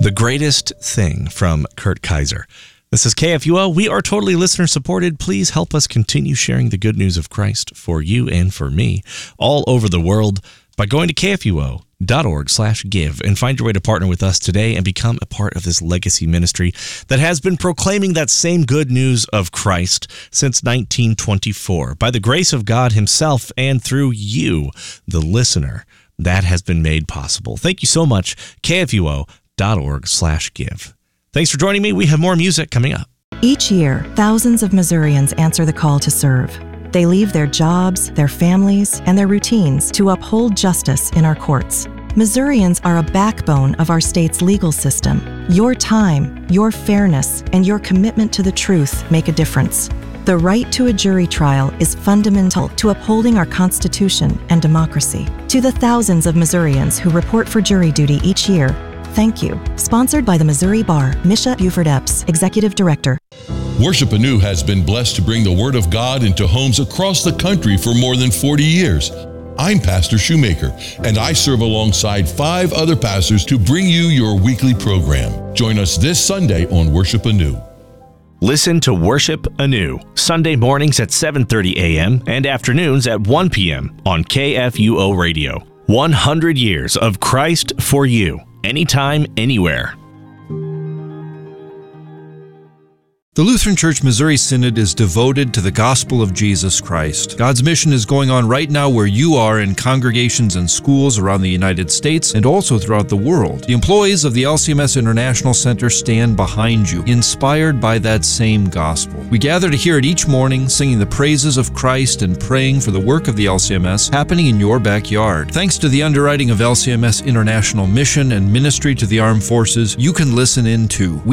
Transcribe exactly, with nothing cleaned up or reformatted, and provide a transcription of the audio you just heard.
The Greatest Thing from Kurt Kaiser. This is K F U O. We are totally listener supported. Please help us continue sharing the good news of Christ for you and for me all over the world by going to kfuo.org slash give and find your way to partner with us today and become a part of this legacy ministry that has been proclaiming that same good news of Christ since nineteen twenty-four. By the grace of God himself and through you, the listener, that has been made possible. Thank you so much, kfuo.org slash give. Thanks for joining me. We have more music coming up. Each year, thousands of Missourians answer the call to serve. They leave their jobs, their families, and their routines to uphold justice in our courts. Missourians are a backbone of our state's legal system. Your time, your fairness, and your commitment to the truth make a difference. The right to a jury trial is fundamental to upholding our Constitution and democracy. To the thousands of Missourians who report for jury duty each year, thank you. Sponsored by the Missouri Bar, Misha Buford Epps, Executive Director. Worship Anew has been blessed to bring the Word of God into homes across the country for more than forty years. I'm Pastor Shoemaker, and I serve alongside five other pastors to bring you your weekly program. Join us this Sunday on Worship Anew. Listen to Worship Anew, Sunday mornings at seven thirty a.m. and afternoons at one p.m. on K F U O Radio. one hundred years of Christ for you, anytime, anywhere. The Lutheran Church Missouri Synod is devoted to the gospel of Jesus Christ. God's mission is going on right now where you are in congregations and schools around the United States and also throughout the world. The employees of the L C M S International Center stand behind you, inspired by that same gospel. We gather to hear it each morning, singing the praises of Christ and praying for the work of the L C M S happening in your backyard. Thanks to the underwriting of L C M S International Mission and Ministry to the Armed Forces, you can listen in too. We